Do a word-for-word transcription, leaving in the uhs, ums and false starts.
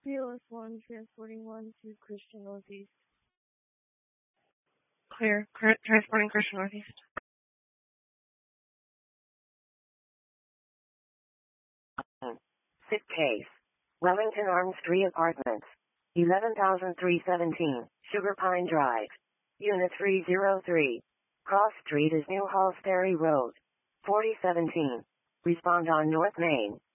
P O S one, transporting one to Christian Northeast. Clear. Cr- transporting Christian Northeast. Sit case. Wellington Arms three Apartments. eleven thousand three hundred seventeen, Sugar Pine Drive. Unit three oh three. Cross Street is New Halls Ferry Road. forty seventeen. Respond on North Main.